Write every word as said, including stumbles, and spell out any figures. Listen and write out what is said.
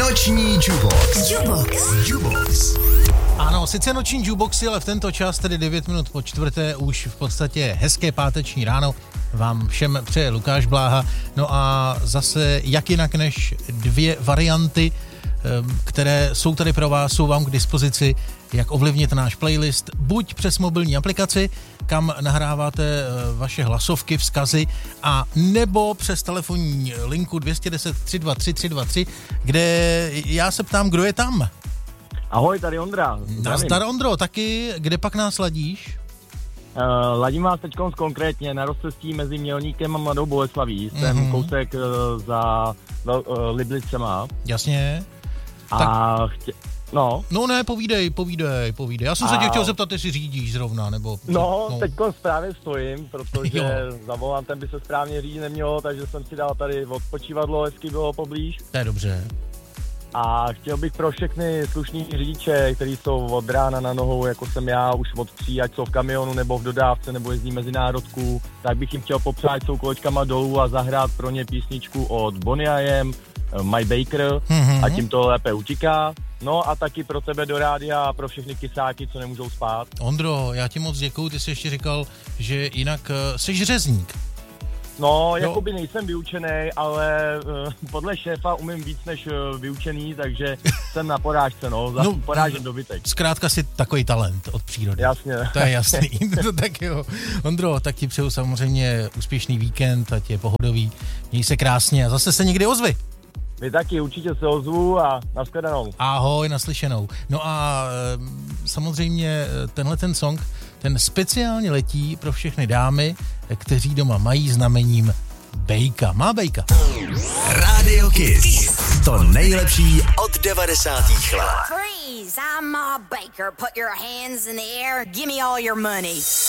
Noční Jukebox. Jukebox. Jukebox. Ano, sice noční jukeboxy, ale v tento čas, tedy devět minut po čtvrté, už v podstatě hezké páteční ráno vám všem přeje Lukáš Bláha. No a zase jak jinak než dvě varianty, které jsou tady pro vás, jsou vám k dispozici, jak ovlivnit náš playlist, buď přes mobilní aplikaci, kam nahráváte vaše hlasovky, vzkazy, a nebo přes telefonní linku dvě stě deset tři dva tři tři dva tři, kde já se ptám, kdo je tam. Ahoj, tady Ondra. Nazdar, Ondro, taky kde pak nás ladíš? Uh, ladím vás teďkon konkrétně na rozcestí mezi Mělníkem a Mladou Boleslaví. Jsem mm-hmm. kousek uh, za uh, Liblicema. Jasně. A tak... chtě... No. No ne, povídej, povídej, povídej. Já jsem se a... tě chtěl zeptat, jestli řídíš zrovna, nebo... No, no. teďkon správně stojím, protože jo. za volantem by se správně řídit nemělo, takže jsem si dal tady odpočívadlo, hezky bylo poblíž. To je dobře. A chtěl bych pro všechny slušní řidiče, kteří jsou od rána na nohou, jako jsem já, už od tří, ať jsou v kamionu nebo v dodávce, nebo jezdí mezinárodku, tak bych jim chtěl popřát, jsou kolečkama dolů a zahrát pro ně písničku od Bonnie a M, My Baker, mm-hmm. a tím to lépe utíká. No a taky pro tebe do rádia a pro všechny kysáky, co nemůžou spát. Ondro, já ti moc děkuju, ty jsi ještě říkal, že jinak uh, jsi řezník. No, jakoby nejsem vyučený, ale uh, podle šéfa umím víc než uh, vyučený, takže jsem na porážce, no, za no, porážen dobytek. Zkrátka si takový talent od přírody. Jasně. To je jasný. Tak jo. Ondro, tak ti přeju samozřejmě úspěšný víkend, ať je pohodový, měj se krásně a zase se někdy ozvi. Vy taky, určitě se ozvu a nashledanou. Ahoj, naslyšenou. No a samozřejmě tenhle ten song, ten speciálně letí pro všechny dámy, kteří doma mají znamením Bejka. Má Bejka. Radio Kiss. To nejlepší od devadesátých let. Freeze, I'm Ma Baker. Put your hands in the air. Give me all your money.